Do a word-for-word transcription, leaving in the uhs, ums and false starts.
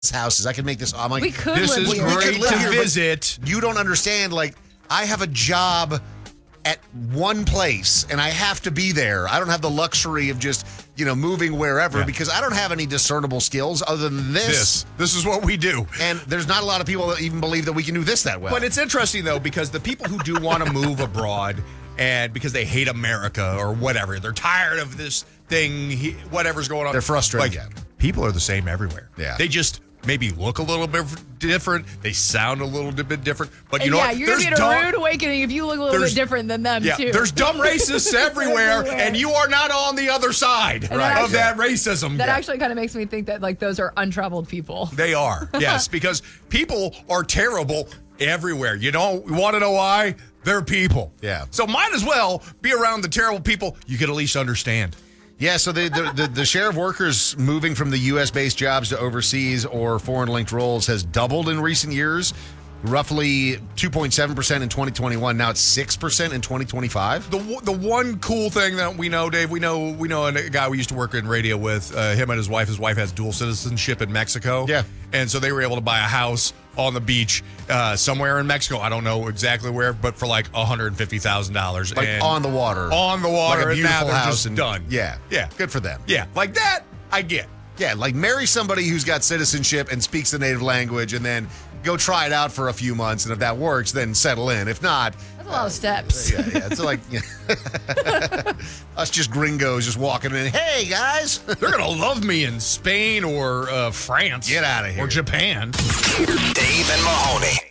houses. I could make this. I'm like, We could This live is here. we could great live to here, but visit. You don't understand. Like, I have a job at one place and I have to be there. I don't have the luxury of just, you know, moving wherever Yeah. because I don't have any discernible skills other than this. This. This is what we do. And there's not a lot of people that even believe that we can do this that well. But it's interesting, though, because the people who do want to move abroad and because they hate America or whatever, they're tired of this thing, he, whatever's going on. They're frustrated, Like, yeah. people are the same everywhere. Yeah. They just maybe look a little bit different. They sound a little bit different. But you And know yeah, what? you're going to get a dumb- rude awakening if you look a little there's- bit different than them, Yeah, too. there's dumb racists everywhere, Everywhere. and you are not on the other side And that of that racism. That Yeah. actually kind of makes me think that, like, those are untraveled people. They are, yes, because people are terrible everywhere. You don't want to know why? They're people. Yeah. So might as well be around the terrible people you could at least understand. Yeah, so the, the, the, the share of workers moving from the U S-based jobs to overseas or foreign-linked roles has doubled in recent years, roughly two point seven percent in twenty twenty-one. Now it's six percent in twenty twenty-five. The the one cool thing that we know, Dave, we know we know a guy we used to work in radio with, uh, him and his wife. His wife has dual citizenship in Mexico. Yeah. And so they were able to buy a house on the beach uh, somewhere in Mexico. I don't know exactly where, but for like one hundred fifty thousand dollars. Like on the water. On the water. Like a and now beautiful they're house. just and, done. Yeah. Yeah. Good for them. Yeah. Like that, I get. Yeah, like marry somebody who's got citizenship and speaks the native language and then go try it out for a few months. And if that works, then settle in. If not, That's a lot of steps. yeah, yeah. It's like yeah. us just gringos just walking in. Hey, guys. They're going to love me in Spain or uh, France. Get outta here. Or Japan. Dave and Mahoney.